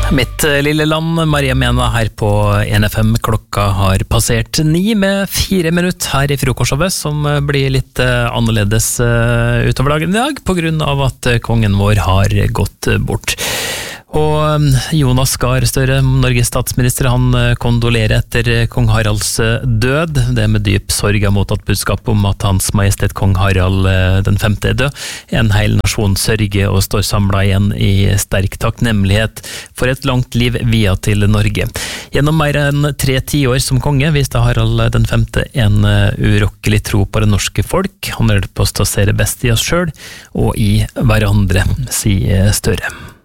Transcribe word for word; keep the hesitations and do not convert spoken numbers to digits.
Mitt lille land, Maria Mena her på N F M. Klokka har passert ni med fire minutter her i frokostshowet, som blir litt annerledes utover dagen i dag, på grunn av at kongen vår har gått bort. Og Jonas Gahr Støre, Norges statsminister, han kondolerer etter kong Haralds død. Det er med dyp sorg av mottatt budskap om at hans majestet kong Harald den femte er død. En hel nasjon sørger og står samlet igjen i sterk takknemlighet for et langt liv via til Norge. Gjennom mer enn tre tiår som konge viste Harald den femte en urokkelig tro på det norske folk. Han hjelper oss til å se det beste i oss selv og i hverandre, sier Støre.